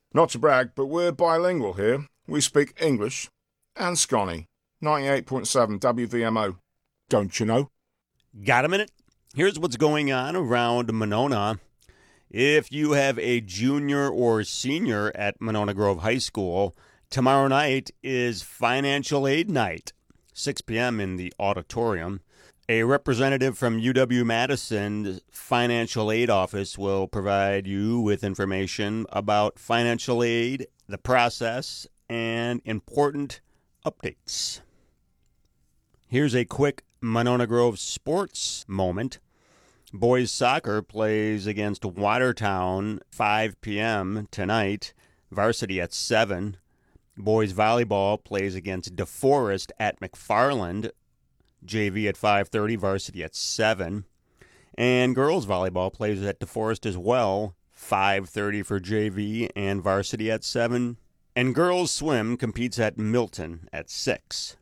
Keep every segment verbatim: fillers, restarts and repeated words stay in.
Not to brag, but we're bilingual here. We speak English and Scotty. ninety-eight point seven W V M O. Don't you know? Got a minute? Here's what's going on around Monona. If you have a junior or senior at Monona Grove High School, tomorrow night is Financial Aid Night, six p.m. in the auditorium. A representative from U W-Madison's Financial Aid Office will provide you with information about financial aid, the process, and important updates. Here's a quick Monona Grove sports moment. Boys soccer plays against Watertown five p.m. tonight, varsity at seven. Boys volleyball plays against DeForest at McFarland, J V at five thirty, varsity at seven. And girls volleyball plays at DeForest as well, five thirty for J V and varsity at seven. And girls swim competes at Milton at six.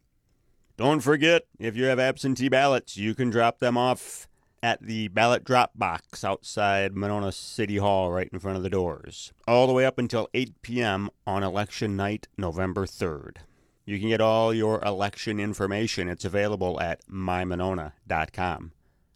Don't forget, if you have absentee ballots, you can drop them off at the ballot drop box outside Monona City Hall right in front of the doors, all the way up until eight p.m. on election night, November third. You can get all your election information. It's available at my monona dot com.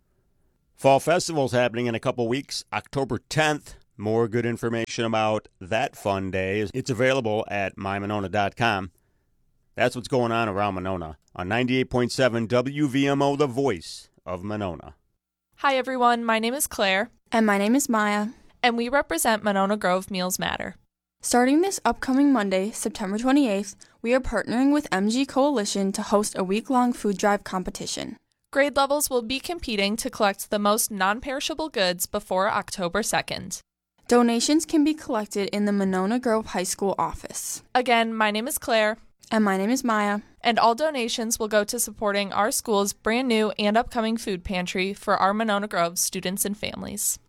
Fall Festival's happening in a couple weeks, October tenth. More good information about that fun day. It's available at my monona dot com. That's what's going on around Monona on ninety-eight point seven W V M O, the voice of Monona. Hi everyone, my name is Claire. And my name is Maya. And we represent Monona Grove Meals Matter. Starting this upcoming Monday, September twenty-eighth, we are partnering with M G Coalition to host a week-long food drive competition. Grade levels will be competing to collect the most non-perishable goods before October second. Donations can be collected in the Monona Grove High School office. Again, my name is Claire. And my name is Maya. And all donations will go to supporting our school's brand new and upcoming food pantry for our Monona Grove students and families.